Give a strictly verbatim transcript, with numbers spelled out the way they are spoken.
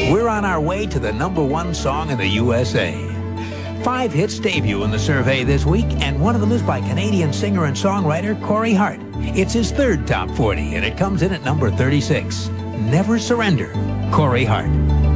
We're on our way to the number one song in the U S A. Five hits debut in the survey this week, and one of them is by Canadian singer and songwriter Corey Hart. It's his third top forty, and it comes in at number thirty-six. Never Surrender, Corey Hart.